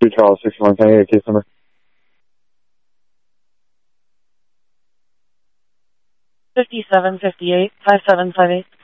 Charles 61. Can I get a case number? 5758-5758.